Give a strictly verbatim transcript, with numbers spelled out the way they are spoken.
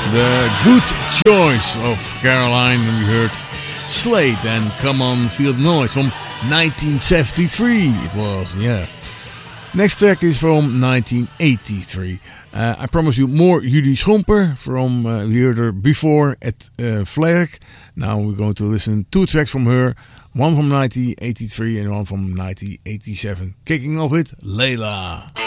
The Good Choice of Caroline. We heard Slade and Come On Feel the Noise from nineteen seventy-three. It was, yeah. Next track is from nineteen eighty-three. Uh, I promise you more Judy Schomper from, uh, we heard her before at uh, Flerk. Now we're going to listen to two tracks from her. One from nineteen eighty-three and one from nineteen eighty-seven. Kicking off with Layla.